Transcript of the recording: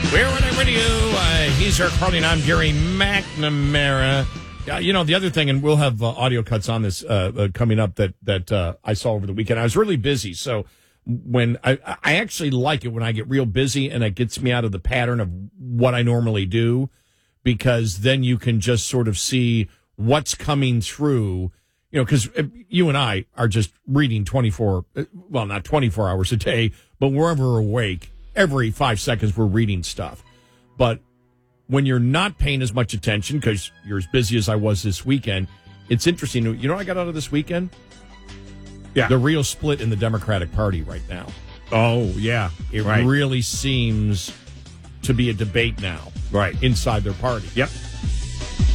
We're on a radio. He's Eric Harley, and I'm Gary McNamara. The other thing, and we'll have audio cuts on this coming up that I saw over the weekend. I was really busy, so when I actually like it when I get real busy and it gets me out of the pattern of what I normally do, because then you can just sort of see what's coming through. Because you and I are just reading not 24 hours a day, but wherever we're awake, every 5 seconds we're reading stuff. But when you're not paying as much attention because you're as busy as I was this weekend, it's interesting. You know what I got out of this weekend? Yeah. The real split in the Democratic Party right now. Oh, yeah. It really seems to be a debate now. Right. Inside their party. Yep.